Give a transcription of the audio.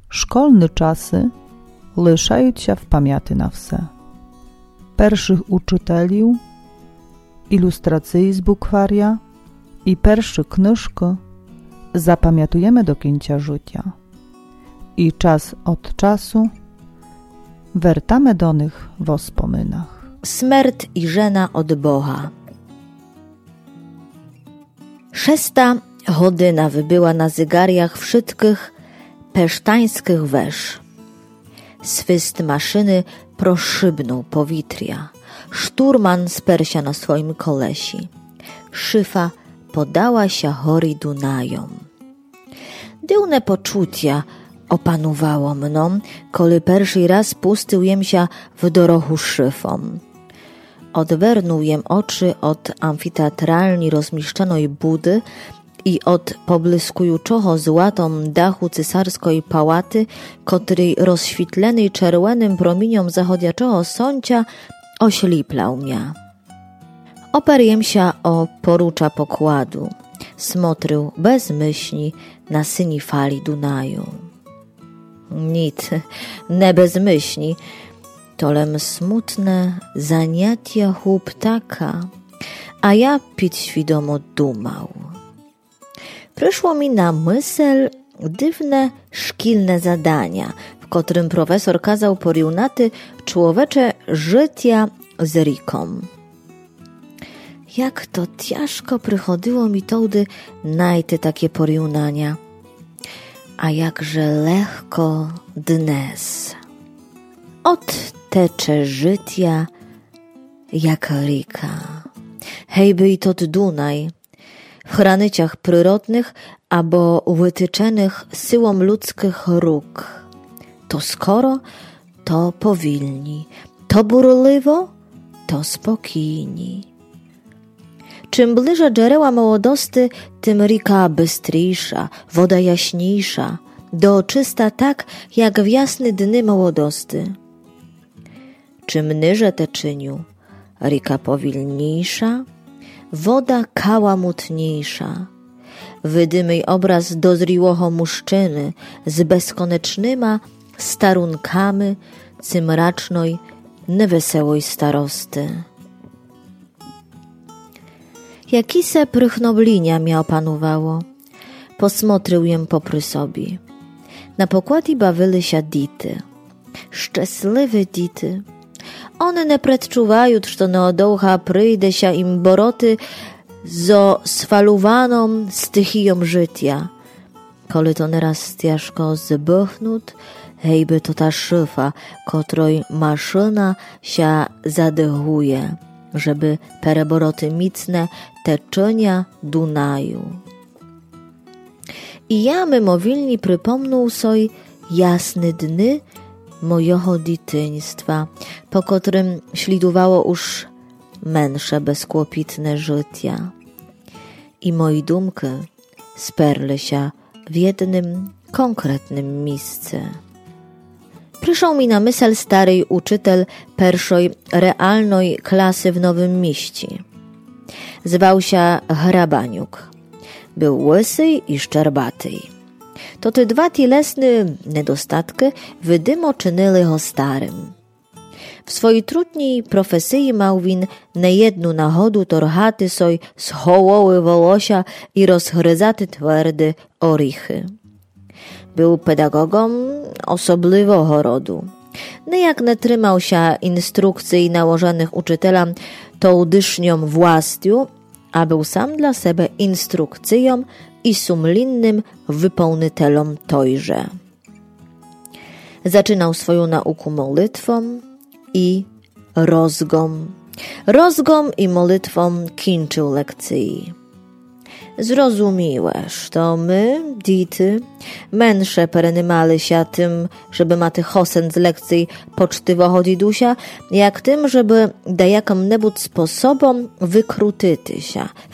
Школьні часи лишаються в пам'яті на все. Перших учителів, ілюстрації з букваря і перші книжки запам'ятуємо до кінця життя. І час від часу wертamy do nich w wspominach. Smert i żena od Boha. 6. godzina wybyła na zegarjach wszystkich pesztańskich wesz. Swyst maszyny proszybnął powietrza. Szturman sperł się na swoim kolesi. Szyfa podała się hori Dunajom. Dziwne poczucia opanowało mną, kiedy pierwszy raz puściłem się w dorogu szyfom. Odwernułem oczy od amfiteatralnie rozmieszczonej budy i od pobłyskującego złotą dachu cesarskiej pałaty, który rozświetlony czerwonym promieniem zachodzącego słońca ośliplał mnie. Oparłem się o porucza pokładu. Smotrzył bez myśli na syni fali Dunaju. Nic, nie bez myśli, tolem smutne zaniatia chłoptaka, a ja pić świadomo dumał. Przyszło mi na myśl dziwne szkolne zadania, w którym profesor kazał porównaty człowiecze życia z riką. Jak to ciężko przychodziło mi wtedy najty takie porównania, a jakże lekko dnes. Odtecze życia jak rika. Hejby i tot Dunaj, w hranyciach przyrodnych albo wytyczenych siłą ludzkich róg. To skoro, to powilni, to burliwo, to spokojni. Czym bliżej dżereła młodosty, tym rika bystryjsza, woda jaśniejsza, doczysta tak, jak w jasne dny młodosty. Czym niżej teczyniu, rika powilniejsza, woda kałamutniejsza. Wydymej obraz dozriłego muszczyny z bezkonecznyma starunkami cymracznej, niewesołej starosty. Jakise prychnoblinia mnie opanowało. Posmotrył jem popry sobie. Na pokładzie bawili się dity. Szczęśliwe dity. One nie predczuwają, że na dołcha przyjdzie się im boroty zo sfaluwaną stychiją życia. Kole to nieraz ciężko zbychnut, hejby to ta szyfa, której maszyna się zadechuje, żeby pereboroty micne teczenia Dunaju. I ja mimowilnie przypomnął sobie jasne dny mojego dzieciństwa, po którym ślidowało już męższe bezkłopitne życia. I moje dumki sperły się w jednym konkretnym miejscu. Przyszedł mi na myśl stary uczytel pierwszej realnej klasy w Nowym Mieście. Zwał się Hrabaniuk. Był łysy i szczerbaty. To te dwa cielesne niedostatki wydymo czynili go starym. W swojej trudnej profesji miał win niejedną nachodu torhaty soj z hołoły wolosia i rozgryzaty twardy orichy. Był pedagogom osobliwego rodu. Niejak nie trzymał się instrukcji nałożonych uczytelom tą dysznią własną, a był sam dla siebie instrukcją i sumlinnym wypełnitelom tojże. Zaczynał swoją naukę modlitwą i rozgą. Rozgą i modlitwą kończył lekcji. Zrozumiałeś, to my, dzieci, męższe perynymali się tym, żeby maty hosen z lekcji pocztywego dzidusia, jak tym, żeby dajakom nebud sposobom wykrutyty się